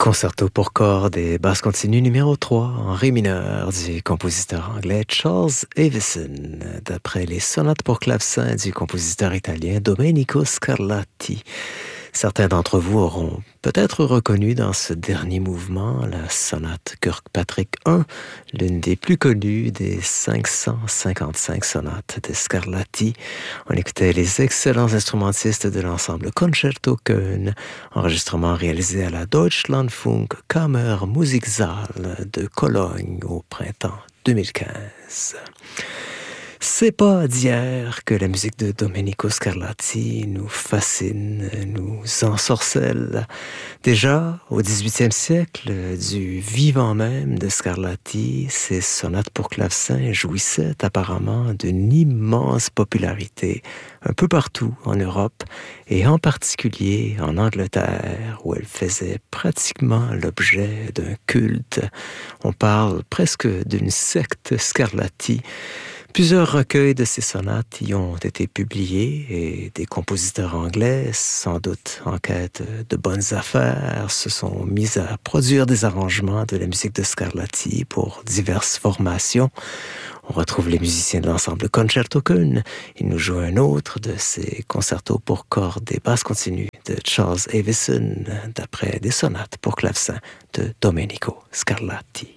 Concerto pour cordes et basse continue numéro 3 en ré mineur du compositeur anglais Charles Avison, d'après les sonates pour clavecin du compositeur italien Domenico Scarlatti. Certains d'entre vous auront peut-être reconnu dans ce dernier mouvement la sonate Kirkpatrick I, l'une des plus connues des 555 sonates de Scarlatti. On écoutait les excellents instrumentistes de l'ensemble Concerto Köln, enregistrement réalisé à la Deutschlandfunk Kammermusiksaal de Cologne au printemps 2015. C'est pas d'hier que la musique de Domenico Scarlatti nous fascine, nous ensorcelle. Déjà, au XVIIIe siècle, du vivant même de Scarlatti, ses sonates pour clavecin jouissaient apparemment d'une immense popularité un peu partout en Europe et en particulier en Angleterre, où elle faisait pratiquement l'objet d'un culte. On parle presque d'une secte Scarlatti. Plusieurs recueils de ces sonates y ont été publiés et des compositeurs anglais, sans doute en quête de bonnes affaires, se sont mis à produire des arrangements de la musique de Scarlatti pour diverses formations. On retrouve les musiciens de l'ensemble Concerto Köln. Ils nous jouent un autre de ces concertos pour cordes et basses continues de Charles Avison, d'après des sonates pour clavecin de Domenico Scarlatti.